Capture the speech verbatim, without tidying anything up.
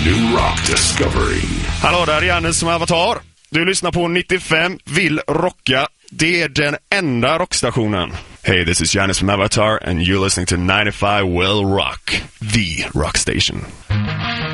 New Rock Discovery. Hallå där, Janne som Avatar. Du lyssnar på nittiofem Vill Rocka. Det är den enda rockstationen. Hey, this is Janne from Avatar and you're listening to ninety-five Will Rock, the rock station.